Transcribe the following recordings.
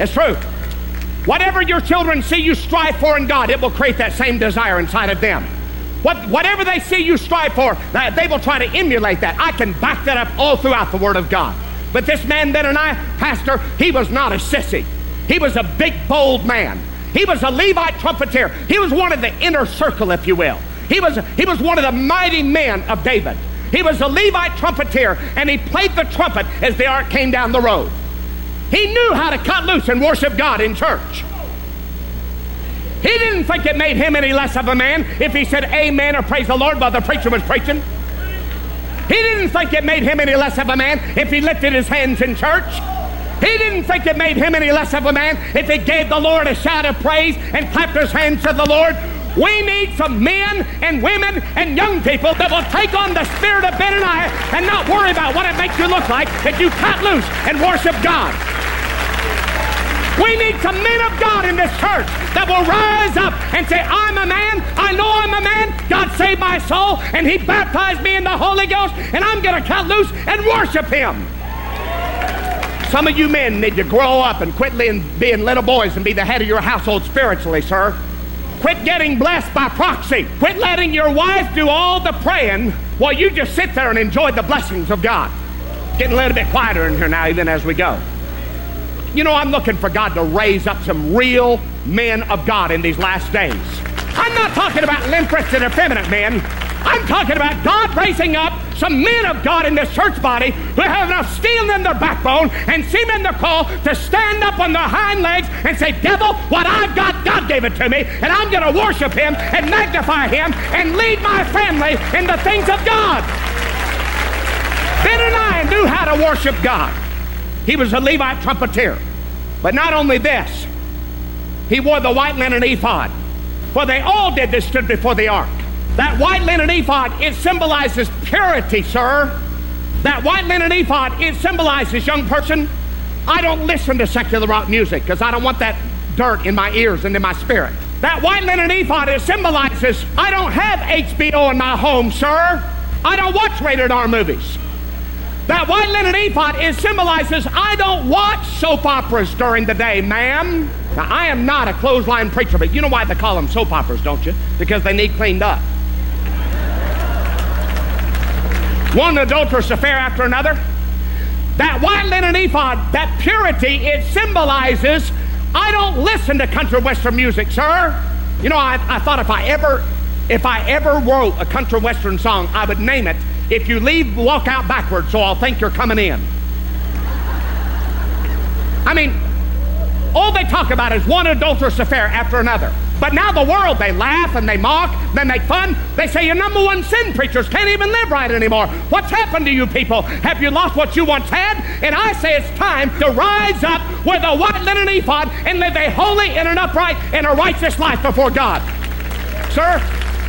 It's true. Whatever your children see you strive for in God, it will create that same desire inside of them. Whatever they see you strive for, they will try to emulate that. I can back that up all throughout the Word of God. But this man Benaniah, pastor, he was not a sissy. He was a big, bold man. He was a Levite trumpeter. He was one of the inner circle, if you will. He was one of the mighty men of David. He was a Levite trumpeter, and he played the trumpet as the ark came down the road. He knew how to cut loose and worship God in church. He didn't think it made him any less of a man if he said amen or praise the Lord while the preacher was preaching. He didn't think it made him any less of a man if he lifted his hands in church. He didn't think it made him any less of a man if he gave the Lord a shout of praise and clapped his hands to the Lord. We need some men and women and young people that will take on the spirit of Benaniah and not worry about what it makes you look like if you cut loose and worship God. We need some men of God in this church that will rise up and say, I'm a man, I know I'm a man, God saved my soul, and He baptized me in the Holy Ghost, and I'm going to cut loose and worship Him. Some of you men need to grow up and quit being little boys and be the head of your household spiritually, sir. Quit getting blessed by proxy. Quit letting your wife do all the praying while you just sit there and enjoy the blessings of God. Getting a little bit quieter in here now, even as we go. You know, I'm looking for God to raise up some real men of God in these last days. I'm not talking about limp-wristed, effeminate men. I'm talking about God raising up some men of God in this church body who have enough steel in their backbone and semen in their call to stand up on their hind legs and say, devil, what I've got, God gave it to me, and I'm going to worship Him and magnify Him and lead my family in the things of God. Benaniah knew how to worship God. He was a Levite trumpeter. But not only this, he wore the white linen ephod. For they all did this, stood before the ark. That white linen ephod, it symbolizes purity, sir. That white linen ephod, it symbolizes, young person, I don't listen to secular rock music because I don't want that dirt in my ears and in my spirit. That white linen ephod, it symbolizes, I don't have HBO in my home, sir. I don't watch rated R movies. That white linen ephod, it symbolizes, I don't watch soap operas during the day, ma'am. Now, I am not a clothesline preacher, but you know why they call them soap operas, don't you? Because they need cleaned up. One adulterous affair after another. That white linen ephod, that purity, it symbolizes, I don't listen to country western music, sir. You know, I thought if I ever wrote a country western song, I would name it, If You Leave, Walk Out Backwards, So I'll Think You're Coming In. I mean, all they talk about is one adulterous affair after another. But now the world, they laugh and they mock, they make fun. They say your number one sin preachers can't even live right anymore. What's happened to you people? Have you lost what you once had? And I say it's time to rise up with a white linen ephod and live a holy and an upright and a righteous life before God. Sir,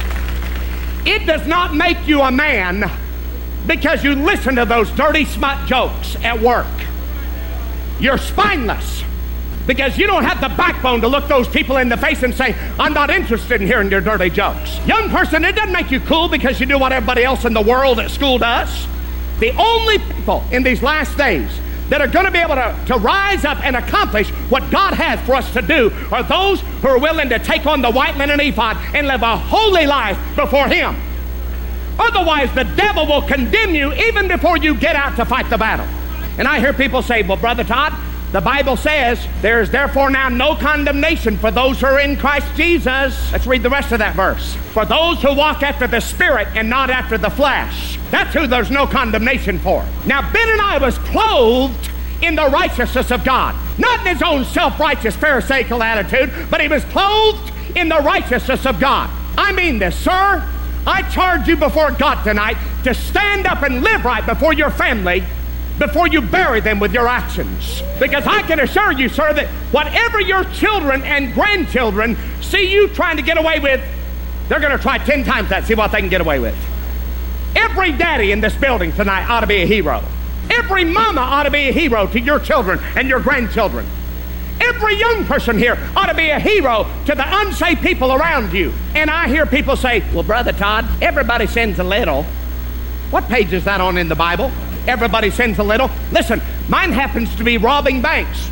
it does not make you a man because you listen to those dirty smut jokes at work. You're spineless because you don't have the backbone to look those people in the face and say, I'm not interested in hearing your dirty jokes. Young person, it doesn't make you cool because you do what everybody else in the world at school does. The only people in these last days that are going to be able to rise up and accomplish what God has for us to do are those who are willing to take on the white linen ephod and live a holy life before Him. Otherwise, the devil will condemn you even before you get out to fight the battle. And I hear people say, well, Brother Todd, the Bible says, there is therefore now no condemnation for those who are in Christ Jesus. Let's read the rest of that verse. For those who walk after the Spirit and not after the flesh. That's who there's no condemnation for. Now, Benaniah was clothed in the righteousness of God. Not in his own self-righteous pharisaical attitude, but he was clothed in the righteousness of God. I mean this, sir. I charge you before God tonight to stand up and live right before your family before you bury them with your actions. Because I can assure you, sir, that whatever your children and grandchildren see you trying to get away with, they're going to try 10 times that, see what they can get away with. Every daddy in this building tonight ought to be a hero. Every mama ought to be a hero to your children and your grandchildren. Every young person here ought to be a hero to the unsaved people around you. And I hear people say, well, Brother Todd, everybody sins a little. What page is that on in the Bible? Everybody sins a little. Listen, mine happens to be robbing banks.